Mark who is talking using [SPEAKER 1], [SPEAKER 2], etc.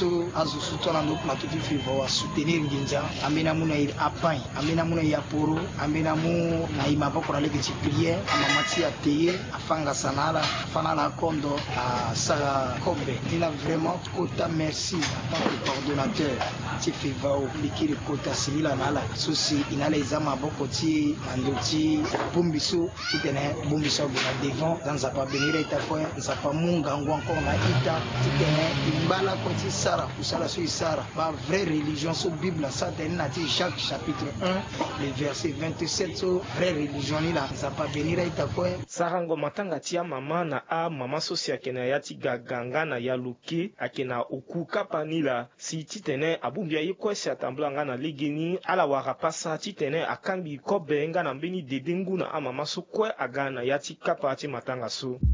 [SPEAKER 1] so azusu tona ndo plateau du fivo a soutenir nginza amena muna ir apan amena muna ya poro amena mu na imaboko leke ti prière amamati ateye afanga sanala fanala kondo a sala kombe ina vraiment kota merci en tant que coordonnateur ti fivo likiri kota silila nala sosi inala izama boko ti mandoti bombiso titene bombiso bona devant dans apa benira ita fo nzapa munga ngo encore na ita titene imbala ko ti sara kusala so isara ba vraie religion so bible ça tene na ti Jacques chapitre 1 le verset 27 so vraie religion ni la nzapa benira ita fo
[SPEAKER 2] sarango matanga tia mama na a mama sosia kena ya ti gaganga na ya luki akena okuka panila si titene abumbia yikwesi atambulanga na ligini ala warapasa titene akambi kobe nga na mbeni dedengu na ama maso kwe agana yati kapa ati matanga so.